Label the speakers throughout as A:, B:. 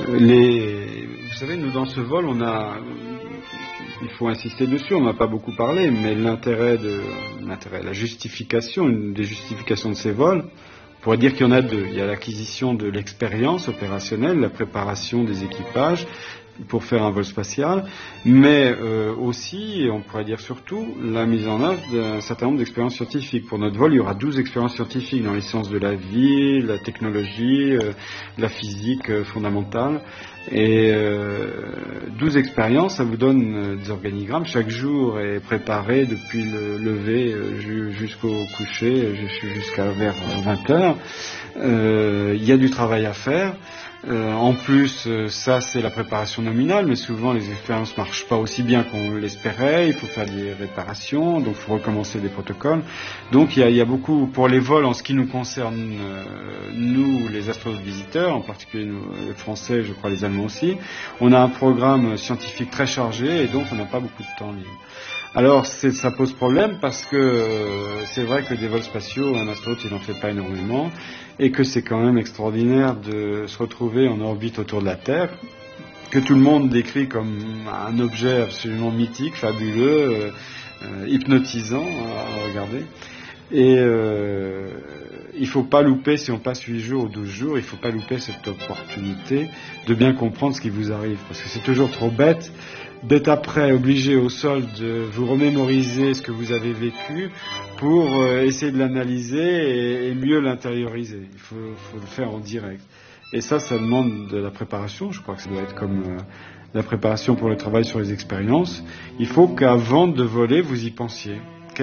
A: Vous savez, nous dans ce vol, il faut insister dessus, on n'a pas beaucoup parlé, mais la justification, une des justifications de ces vols, on pourrait dire qu'il y en a deux. Il y a l'acquisition de l'expérience opérationnelle, la préparation des équipages pour faire un vol spatial, mais aussi, et on pourrait dire surtout, la mise en œuvre d'un certain nombre d'expériences scientifiques. Pour notre vol, il y aura 12 expériences scientifiques dans les sciences de la vie, la technologie, la physique fondamentale. Et 12 expériences, ça vous donne des organigrammes. Chaque jour est préparé depuis le lever jusqu'au coucher, jusqu'à vers 20 heures. Il y a du travail à faire. En plus, ça c'est la préparation nominale, mais souvent les expériences marchent pas aussi bien qu'on l'espérait, il faut faire des réparations, donc il faut recommencer des protocoles. Donc il y a beaucoup, pour les vols en ce qui nous concerne, nous les astronautes visiteurs, en particulier nous, les Français, je crois les Allemands aussi, on a un programme scientifique très chargé et donc on n'a pas beaucoup de temps libre. Alors ça pose problème parce que c'est vrai que des vols spatiaux, un astronaute il n'en fait pas énormément et que c'est quand même extraordinaire de se retrouver en orbite autour de la Terre, que tout le monde décrit comme un objet absolument mythique, fabuleux, hypnotisant à regarder. Et il ne faut pas louper, si on passe 8 jours ou 12 jours, il ne faut pas louper cette opportunité de bien comprendre ce qui vous arrive, parce que c'est toujours trop bête d'être après obligé au sol de vous remémoriser ce que vous avez vécu pour essayer de l'analyser et mieux l'intérioriser. Il faut le faire en direct. Et ça demande de la préparation. Je crois que ça doit être comme la préparation pour le travail sur les expériences. Il faut qu'avant de voler, vous y pensiez.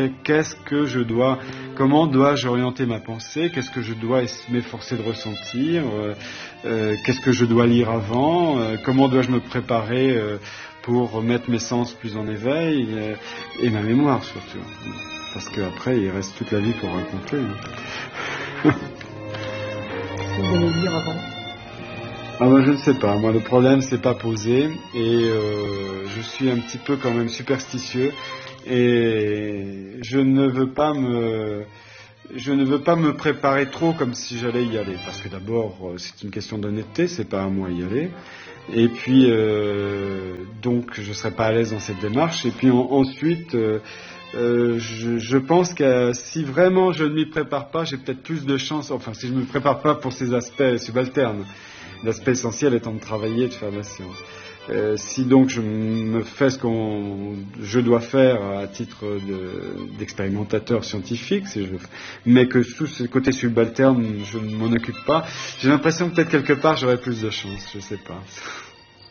A: Comment dois-je orienter ma pensée? Qu'est-ce que je dois m'efforcer de ressentir? Qu'est-ce que je dois lire avant? Comment dois-je me préparer pour mettre mes sens plus en éveil et ma mémoire surtout, parce qu'après il reste toute la vie pour raconter.
B: Vous allez lire avant?
A: Je ne sais pas, moi le problème c'est pas posé et je suis un petit peu quand même superstitieux et je ne veux pas me préparer trop comme si j'allais y aller, parce que d'abord c'est une question d'honnêteté, c'est pas à moi y aller. Et puis, donc, je ne serais pas à l'aise dans cette démarche. Et puis ensuite, je pense que si vraiment je ne m'y prépare pas, j'ai peut-être plus de chance. Enfin, si je ne me prépare pas pour ces aspects subalternes, l'aspect essentiel étant de travailler et de faire de la science. Si donc je me fais ce que je dois faire à titre d'expérimentateur scientifique, mais que sous ce côté subalterne, je ne m'en occupe pas, j'ai l'impression que peut-être quelque part j'aurais plus de chance, je sais pas.